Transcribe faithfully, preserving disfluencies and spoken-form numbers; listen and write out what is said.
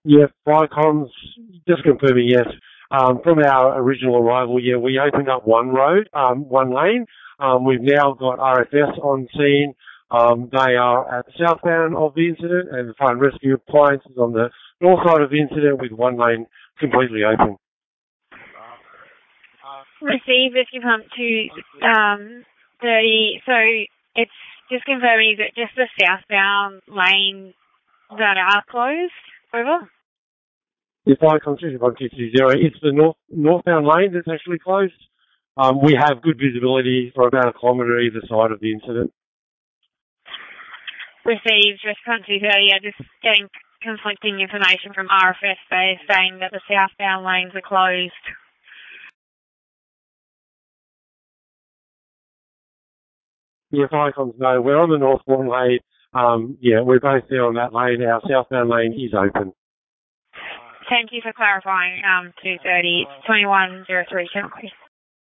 Yeah, Viacom's, just confirming, yes. Um, from our original arrival, yeah, we opened up one road, um, one lane. Um, we've now got R F S on scene. Um, they are at the southbound of the incident, and the fire and rescue appliances on the north side of the incident with one lane completely open. Receive if you come to um, thirty. So it's just confirming that just the southbound lane that are closed. Over. If I come to one two two zero, it's the north northbound lane that's actually closed. Um, we have good visibility for about a kilometre either side of the incident. Received response two thirty. I'm just getting conflicting information from R F S. They're saying that the southbound lanes are closed. Yeah, Viacom's no, we're on the northbound lane. Um, yeah, we're both there on that lane. Our southbound lane is open. Thank you for clarifying. Um, two thirty. It's twenty-one zero three.